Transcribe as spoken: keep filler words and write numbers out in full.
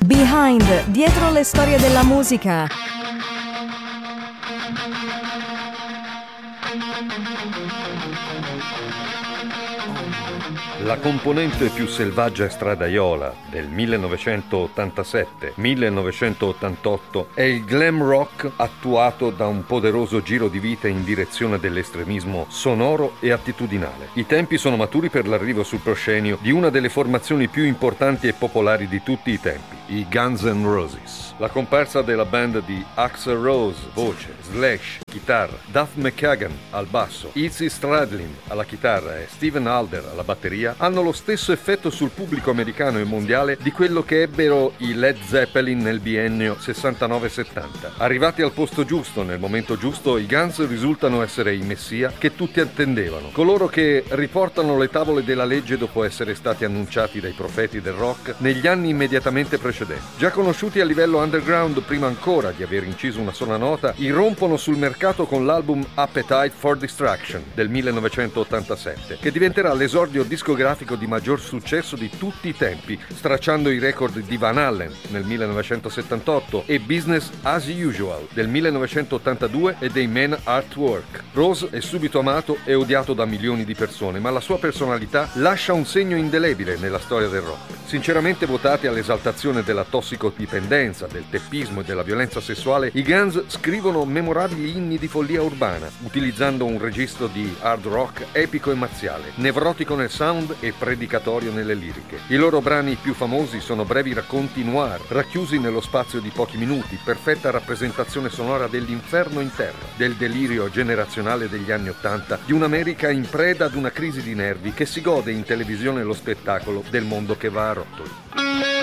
Behind, dietro le storie della musica. La componente più selvaggia e stradaiola del millenovecentottantasette millenovecentoottantotto è il glam rock attuato da un poderoso giro di vite in direzione dell'estremismo sonoro e attitudinale. I tempi sono maturi per l'arrivo sul proscenio di una delle formazioni più importanti e popolari di tutti i tempi, i Guns N' Roses. La comparsa della band di Axl Rose, voce, Slash, chitarra, Duff McKagan al basso, Izzy Stradlin alla chitarra e Steven Adler alla batteria hanno lo stesso effetto sul pubblico americano e mondiale di quello che ebbero i Led Zeppelin nel biennio sessantanove settanta. Arrivati al posto giusto, nel momento giusto, i Guns risultano essere i messia che tutti attendevano, coloro che riportano le tavole della legge dopo essere stati annunciati dai profeti del rock negli anni immediatamente precedenti. Già conosciuti a livello underground prima ancora di aver inciso una sola nota, irrompono sul mercato con l'album Appetite for Destruction del millenovecentottantasette, che diventerà l'esordio discografico di maggior successo di tutti i tempi, stracciando i record di Van Halen nel millenovecentosettantotto e Business as Usual del millenovecentottantadue e dei Men at Work. Rose è subito amato e odiato da milioni di persone, ma la sua personalità lascia un segno indelebile nella storia del rock. Sinceramente votati all'esaltazione della tossicodipendenza, del teppismo e della violenza sessuale, i Guns scrivono memorabili inni di follia urbana, utilizzando un registro di hard rock epico e marziale, nevrotico nel sound e predicatorio nelle liriche. I loro brani più famosi sono brevi racconti noir, racchiusi nello spazio di pochi minuti, perfetta rappresentazione sonora dell'inferno in terra, del delirio generazionale degli anni Ottanta, di un'America in preda ad una crisi di nervi che si gode in televisione lo spettacolo del mondo che va a rotoli.